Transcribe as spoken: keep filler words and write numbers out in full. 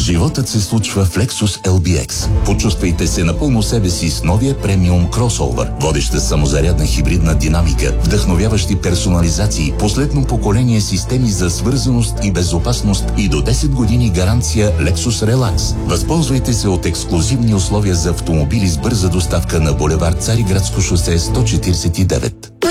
Животът се случва в Lexus Ел Би Екс. Почувствайте се напълно себе си с новия премиум кросовър. Водеща самозарядна хибридна динамика, вдъхновяващи персонализации, последно поколение системи за свързаност и безопасност и до десет години гаранция Lexus Relax. Възползвайте се от ексклузивни условия за автомобили с бърза доставка на булевард Цариградско шосе сто четиридесет и девет.